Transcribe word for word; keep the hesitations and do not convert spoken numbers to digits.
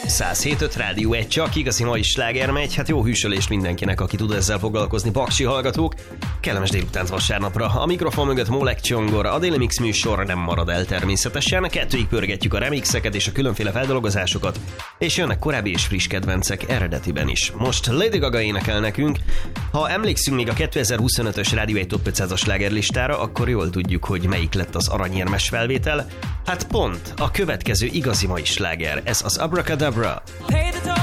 száz hét öt Rádió egy, csak igazi mai sláger megy. Hát jó hűsölés mindenkinek, aki tud ezzel foglalkozni, paksi hallgatók. Kellemes délutánt vasárnapra. A mikrofon mögött Molek Csongor, a Daily Mix műsor nem marad el természetesen. Kettőig pörgetjük a remixeket és a különféle feldolgozásokat, és jönnek korábbi és friss kedvencek eredetiben is. Most Lady Gaga énekel nekünk. Ha emlékszünk még a kétezer-huszonötös Rádió egy Top ötszázas slágerlistára, akkor jól tudjuk, hogy melyik lett az aranyérmes felvétel. Hát pont a következő igazi mai sláger, ez az Abracadabra. Pay the